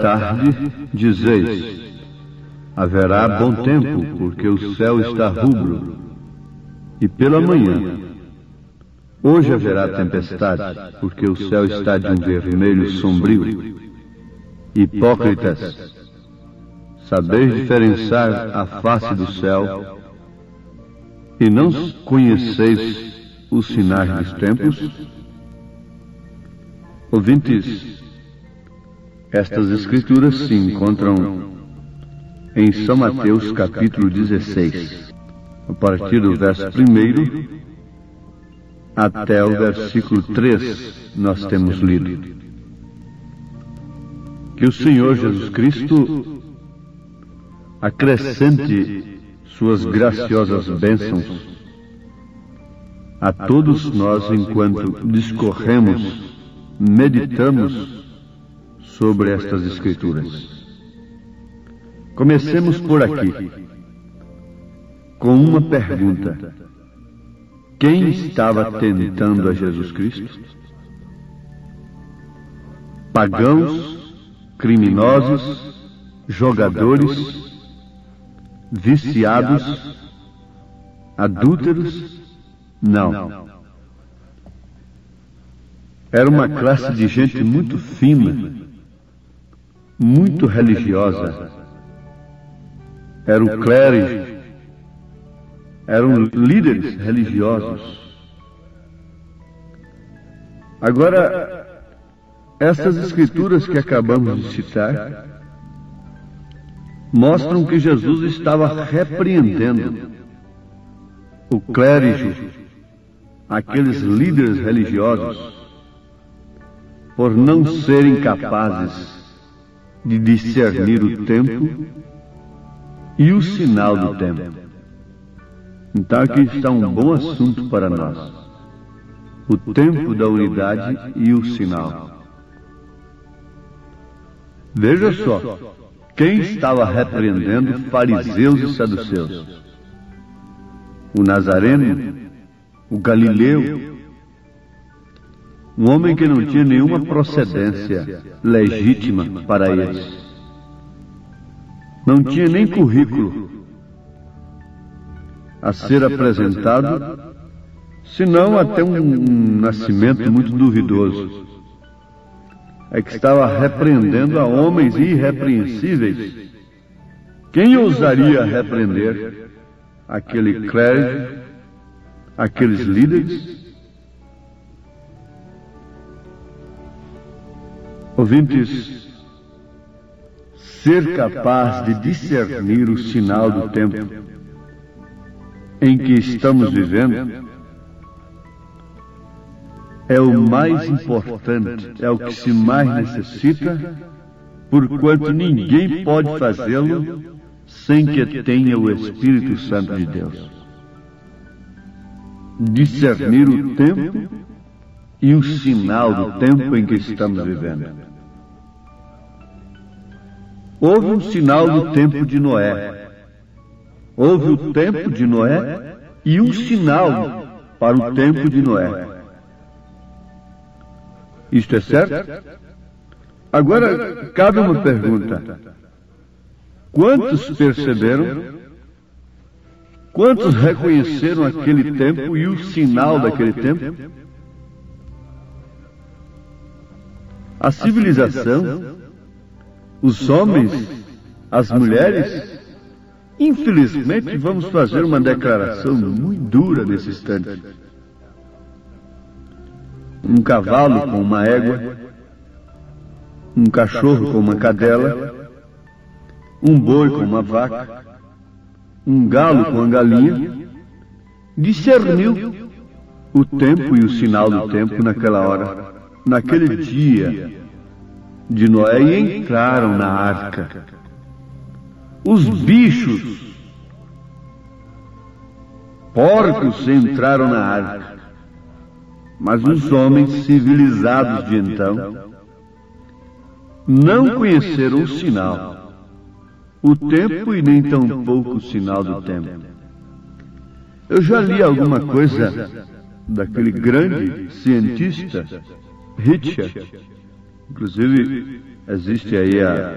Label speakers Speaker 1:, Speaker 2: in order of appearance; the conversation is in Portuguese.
Speaker 1: tarde, dizeis: haverá bom tempo, porque o céu está rubro. E pela manhã: hoje haverá tempestade, porque o céu está de um vermelho sombrio. Hipócritas, sabeis diferenciar a face do céu e não conheceis os sinais dos tempos? Ouvintes, estas escrituras se encontram em São Mateus capítulo 16, a partir do verso 1 até o versículo 3 nós temos lido. Que o Senhor Jesus Cristo acrescente suas graciosas bênçãos a todos nós enquanto discorremos, meditamos sobre estas Escrituras. Comecemos por aqui, com uma pergunta: quem estava tentando a Jesus Cristo? Pagãos, criminosos, jogadores, viciados, adúlteros? Não. Era uma classe de gente muito fina, muito religiosa. Era o clero, eram líderes religiosos. Agora, essas escrituras que acabamos de citar mostram que Jesus estava repreendendo o clérigo, aqueles líderes religiosos, por não serem capazes de discernir o tempo e o sinal do tempo. Então aqui está um bom assunto para nós: o tempo da unidade e o sinal. Veja só, quem estava repreendendo fariseus e saduceus? O Nazareno, o Galileu, um homem que não tinha nenhuma procedência legítima para eles. Não tinha nem currículo a ser apresentado, senão até um nascimento muito duvidoso. É que estava repreendendo a homens irrepreensíveis. Quem ousaria repreender aquele clérigo, aqueles líderes? Ouvintes, ser capaz de discernir o sinal do tempo em que estamos vivendo é o mais importante, é o que se mais necessita, porquanto ninguém pode fazê-lo sem que tenha o Espírito Santo de Deus. Discernir o tempo e o sinal do tempo em que estamos vivendo. Houve um sinal do tempo de Noé. Houve o tempo de Noé e um sinal para o tempo de Noé. Isto é certo? Agora, cabe uma pergunta: quantos perceberam? Quantos reconheceram aquele tempo e o sinal daquele tempo? A civilização, os homens, as mulheres, infelizmente vamos fazer uma declaração muito dura nesse instante. Um cavalo com uma égua, um cachorro com uma cadela, um boi com uma vaca, um galo com uma galinha, discerniu o tempo e o sinal do tempo naquela hora, naquele dia de Noé, e entraram na arca. Os bichos, porcos, entraram na arca. Mas os homens civilizados de então não conheceram o sinal, o tempo e nem tampouco o sinal do tempo. Eu já li alguma coisa daquele grande cientista, Richard. Inclusive, existe aí